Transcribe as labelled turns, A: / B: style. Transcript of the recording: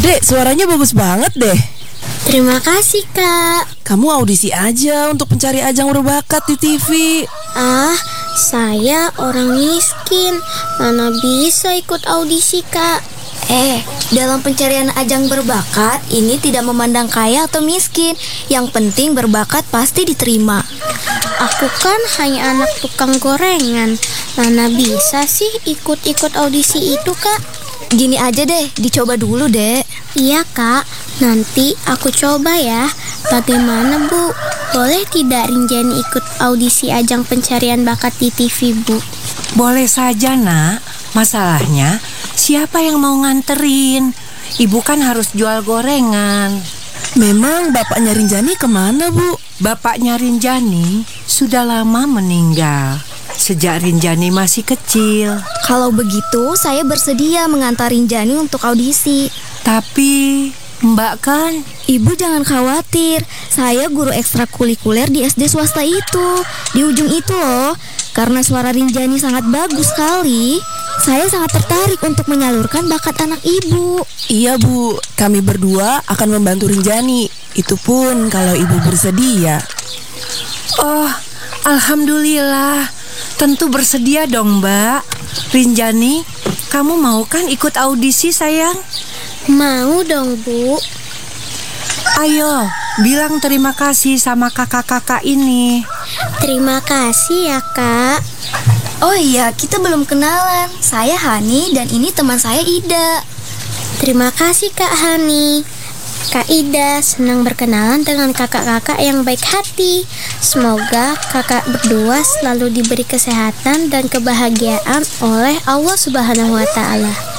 A: Dek, suaranya bagus banget deh.
B: Terima kasih, Kak.
A: Kamu audisi aja untuk pencari ajang berbakat di TV.
B: Saya orang miskin. Mana bisa ikut audisi, Kak?
C: Dalam pencarian ajang berbakat, ini tidak memandang kaya atau miskin. Yang penting berbakat pasti diterima.
B: Aku kan hanya anak tukang gorengan. Mana bisa sih ikut-ikut audisi itu, Kak?
C: Gini aja deh, dicoba dulu, Dek.
B: Iya, Kak. Nanti aku coba ya. Bagaimana, Bu? Boleh tidak Rinjani ikut audisi ajang pencarian bakat di TV, Bu?
D: Boleh saja, Nak. Masalahnya, siapa yang mau nganterin? Ibu kan harus jual gorengan.
A: Memang bapaknya Rinjani kemana, Bu?
D: Bapaknya Rinjani sudah lama meninggal. Sejak Rinjani masih kecil.
C: Kalau begitu, saya bersedia mengantar Rinjani untuk audisi.
D: Tapi, Mbak kan...
C: Ibu jangan khawatir, saya guru ekstrakurikuler di SD swasta itu. Di ujung itu loh. Karena suara Rinjani sangat bagus sekali, saya sangat tertarik untuk menyalurkan bakat anak ibu.
A: Iya, Bu. Kami berdua akan membantu Rinjani. Itu pun kalau ibu bersedia.
D: Oh, alhamdulillah. Tentu bersedia dong, Mbak. Rinjani, kamu mau kan ikut audisi, sayang?
B: Mau dong, Bu.
D: Ayo, bilang terima kasih sama kakak-kakak ini.
B: Terima kasih ya, Kak.
C: Oh iya, kita belum kenalan. Saya Hani dan ini teman saya Ida.
B: Terima kasih, Kak Hani. Kak Ida, senang berkenalan dengan kakak-kakak yang baik hati. Semoga kakak berdua selalu diberi kesehatan dan kebahagiaan oleh Allah Subhanahu wa Ta'ala.